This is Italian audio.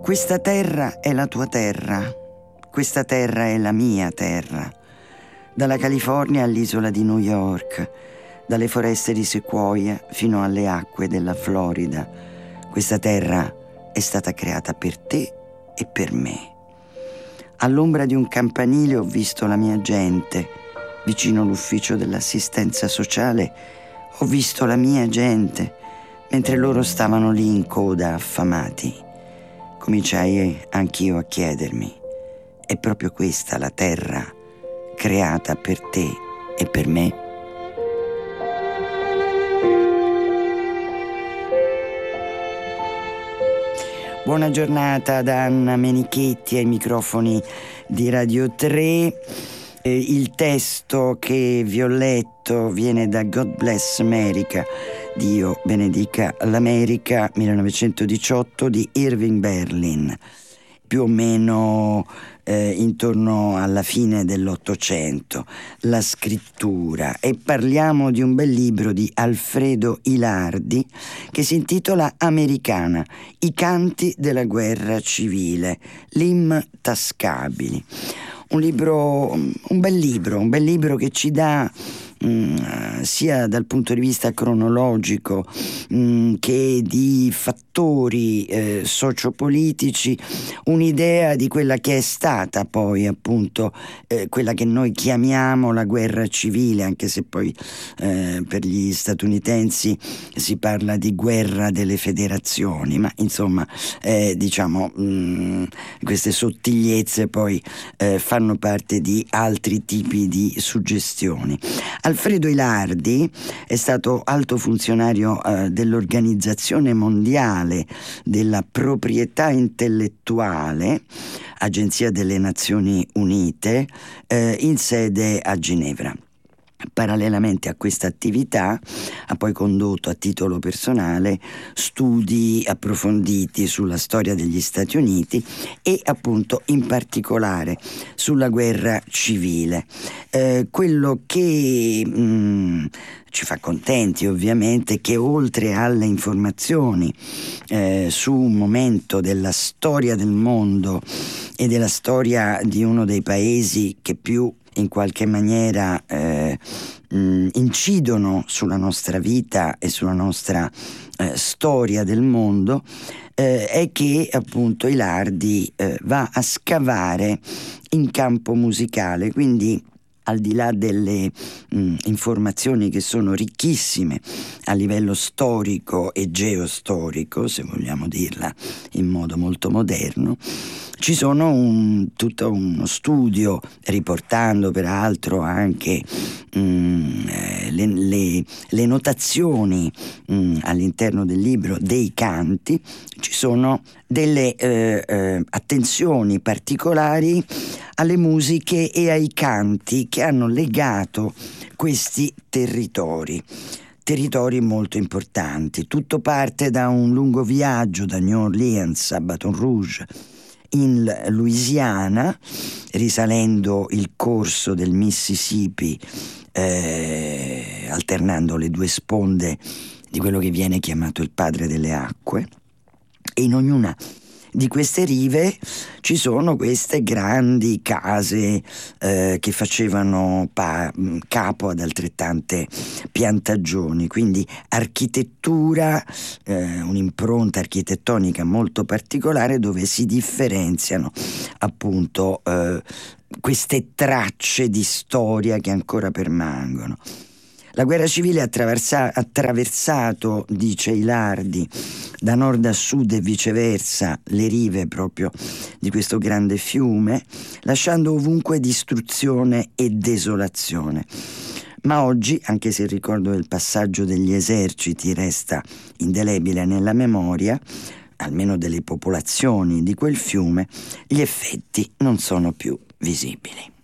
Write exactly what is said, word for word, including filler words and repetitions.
Questa terra è la tua terra, questa terra è la mia terra. Dalla California all'isola di New York, dalle foreste di sequoia fino alle acque della Florida, questa terra è stata creata per te e per me. All'ombra di un campanile ho visto la mia gente, vicino all'ufficio dell'assistenza sociale ho visto la mia gente, mentre loro stavano lì in coda affamati. Cominciai anch'io a chiedermi, è proprio questa la terra creata per te e per me? Buona giornata da Anna Menichetti ai microfoni di Radio tre. Eh, il testo che vi ho letto viene da God Bless America, Dio benedica l'America, millenovecentodiciotto, di Irving Berlin, più o meno eh, intorno alla fine dell'Ottocento, la scrittura. E parliamo di un bel libro di Alfredo Ilardi che si intitola Americana, i canti della guerra civile, l'Hymn Tascabili. Un libro, un bel libro, un bel libro che ci dà mh, sia dal punto di vista cronologico mh, che di fattori eh, sociopolitici un'idea di quella che è stata poi appunto eh, quella che noi chiamiamo la guerra civile, anche se poi eh, per gli statunitensi si parla di guerra delle federazioni, ma insomma eh, diciamo mh, queste sottigliezze poi eh, fanno parte di altri tipi di suggestioni. Alfredo Ilardi è stato alto funzionario eh, dell'Organizzazione Mondiale della Proprietà Intellettuale, Agenzia delle Nazioni Unite, eh, in sede a Ginevra. Parallelamente a questa attività ha poi condotto a titolo personale studi approfonditi sulla storia degli Stati Uniti e appunto in particolare sulla guerra civile. Eh, quello che mh, ci fa contenti ovviamente è che oltre alle informazioni eh, su un momento della storia del mondo e della storia di uno dei paesi che più in qualche maniera eh, mh, incidono sulla nostra vita e sulla nostra eh, storia del mondo, eh, è che appunto Ilardi eh, va a scavare in campo musicale, quindi al di là delle mh, informazioni che sono ricchissime a livello storico e geostorico, se vogliamo dirla in modo molto moderno, ci sono un, tutto uno studio, riportando peraltro anche mh, le, le, le notazioni mh, all'interno del libro dei canti. Ci sono delle eh, eh, attenzioni particolari alle musiche e ai canti che hanno legato questi territori. Territori molto importanti. Tutto parte da un lungo viaggio da New Orleans a Baton Rouge in Louisiana, risalendo il corso del Mississippi, eh, alternando le due sponde di quello che viene chiamato il padre delle acque, e in ognuna di queste rive ci sono queste grandi case eh, che facevano pa- capo ad altrettante piantagioni, quindi architettura, eh, un'impronta architettonica molto particolare dove si differenziano appunto eh, queste tracce di storia che ancora permangono. La guerra civile ha attraversa- attraversato, dice Ilardi, da nord a sud e viceversa le rive proprio di questo grande fiume, lasciando ovunque distruzione e desolazione. Ma oggi, anche se il ricordo del passaggio degli eserciti resta indelebile nella memoria, almeno delle popolazioni di quel fiume, gli effetti non sono più visibili.